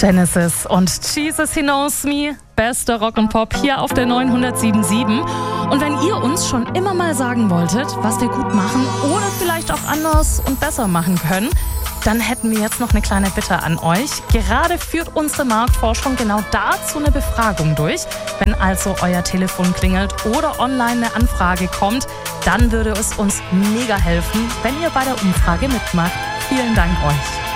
Genesis und Jesus He Knows Me, bester Rock und Pop hier auf der 907.7. Und wenn ihr uns schon immer mal sagen wolltet, was wir gut machen oder vielleicht auch anders und besser machen können, dann hätten wir jetzt noch eine kleine Bitte an euch. Gerade führt unsere Marktforschung genau dazu eine Befragung durch. Wenn also euer Telefon klingelt oder online eine Anfrage kommt, dann würde es uns mega helfen, wenn ihr bei der Umfrage mitmacht. Vielen Dank euch.